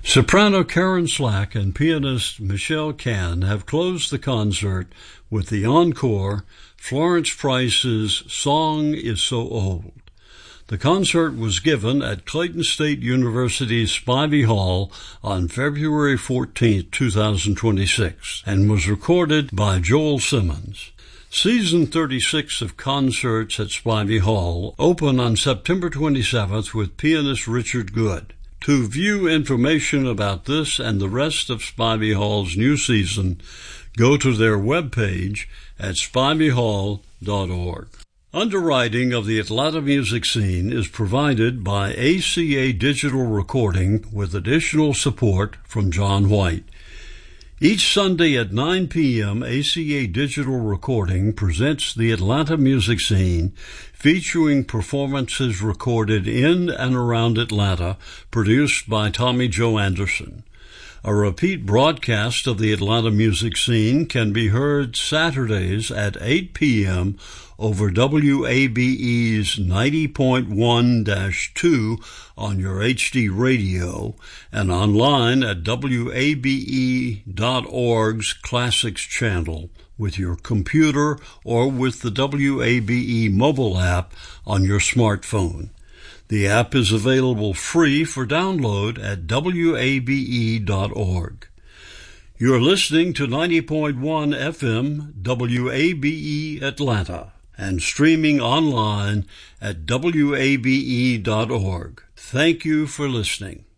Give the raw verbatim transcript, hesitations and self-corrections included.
Soprano Karen Slack and pianist Michelle Cann have closed the concert with the encore, Florence Price's Song is So Old. The concert was given at Clayton State University's Spivey Hall on February fourteenth, twenty twenty-six, and was recorded by Joel Simmons. Season thirty-six of concerts at Spivey Hall open on September twenty-seventh with pianist Richard Good. To view information about this and the rest of Spivey Hall's new season, go to their webpage at spivey hall dot org. Underwriting of the Atlanta music scene is provided by A C A Digital Recording with additional support from John White. Each Sunday at nine p.m., A C A Digital Recording presents the Atlanta music scene, featuring performances recorded in and around Atlanta, produced by Tommy Joe Anderson. A repeat broadcast of the Atlanta music scene can be heard Saturdays at eight p.m. over W A B E's ninety point one dash two on your H D radio and online at W A B E dot org's Classics channel with your computer or with the W A B E mobile app on your smartphone. The app is available free for download at W A B E dot org. You're listening to ninety point one F M W A B E Atlanta and streaming online at W A B E dot org. Thank you for listening.